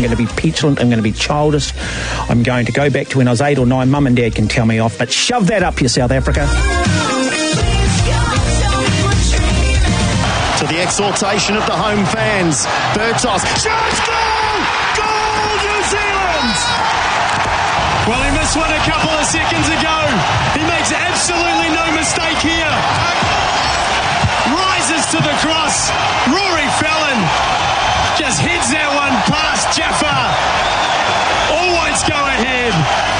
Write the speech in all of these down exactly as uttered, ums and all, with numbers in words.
going to be petulant. I'm going to be childish. I'm going to go back to when I was eight or nine. Mum and Dad can tell me off, but shove that up, you South Africa. To the exhortation of the home fans. Bertos. Shots, goal! Goal, New Zealand! Well, he missed one a couple of seconds ago. He makes absolutely no mistake here. Rises to the cross. Rory Fallon just heads that one past Jaffa. All whites go ahead.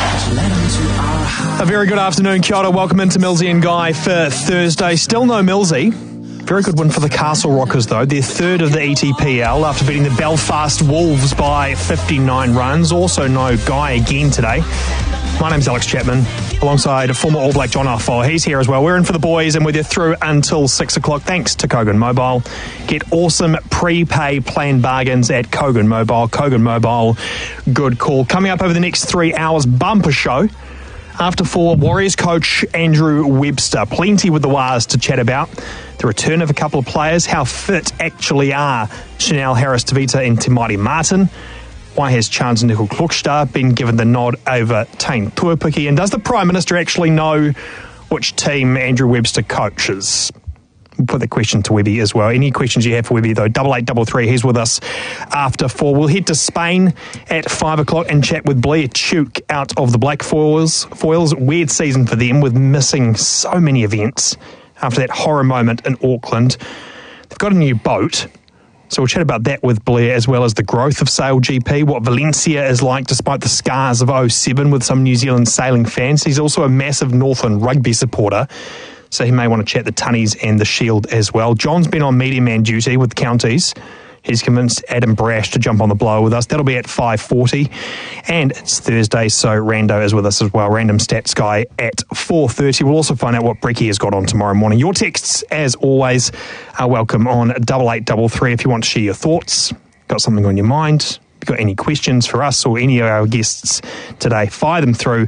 A very good afternoon, kia ora. Welcome into Millsy and Guy for Thursday. Still no Millsy. Very good win for the Castle Rockers, though. Their third of the E T P L after beating the Belfast Wolves by fifty-nine runs. Also no Guy again today. My name's Alex Chapman, alongside former All Black John Arfoa. He's here as well. We're in for the boys and we're there through until six o'clock. Thanks to Kogan Mobile. Get awesome prepay plan bargains at Kogan Mobile. Kogan Mobile, good call. Coming up over the next three hours, bumper show. After four, Warriors coach Andrew Webster. Plenty with the Wars to chat about. The return of a couple of players. How fit actually are Chanel Harris-Tavita and Timari Martin? Why has Chance Nickel Klukstad been given the nod over Tane Tuapiki? And does the Prime Minister actually know which team Andrew Webster coaches? We'll put the question to Webby as well. Any questions you have for Webby, though, double eight double three. He's with us after four. We'll head to Spain at five o'clock and chat with Blair Tuke out of the Black Foils. Foils, weird season for them with missing so many events after that horror moment in Auckland. They've got a new boat, so we'll chat about that with Blair, as well as the growth of Sail G P, what Valencia is like despite the scars of oh seven with some New Zealand sailing fans. He's also a massive Northland rugby supporter, so he may want to chat the Tunnies and the Shield as well. John's been on media man duty with the Counties. He's convinced Adam Brash to jump on the blower with us. That'll be at five forty. And it's Thursday, so Rando is with us as well. Random Stats Guy at four thirty. We'll also find out what Brecky has got on tomorrow morning. Your texts, as always, are welcome on double eight double three if you want to share your thoughts. Got something on your mind? If you've got any questions for us or any of our guests today, fire them through